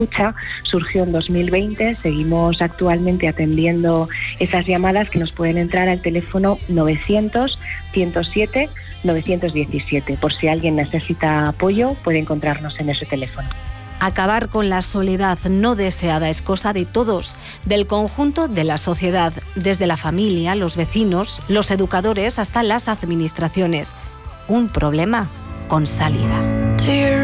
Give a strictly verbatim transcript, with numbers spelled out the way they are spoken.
Escucha surgió en dos mil veinte, seguimos actualmente atendiendo esas llamadas que nos pueden entrar al teléfono novecientos, ciento siete, novecientos diecisiete. Por si alguien necesita apoyo, puede encontrarnos en ese teléfono. Acabar con la soledad no deseada es cosa de todos, del conjunto de la sociedad, desde la familia, los vecinos, los educadores hasta las administraciones. Un problema con salida.